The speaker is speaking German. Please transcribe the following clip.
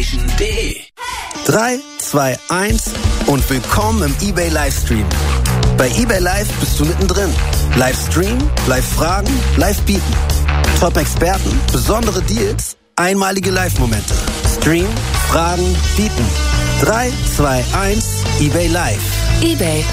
eBayStation.de. 3, 2, 1 und willkommen im eBay Livestream. Bei eBay Live bist du mittendrin. Livestream, Live-Fragen, Live-Bieten. Top-Experten, besondere Deals, einmalige Live-Momente. Stream, Fragen, Bieten. 3, 2, 1, eBay Live. eBay,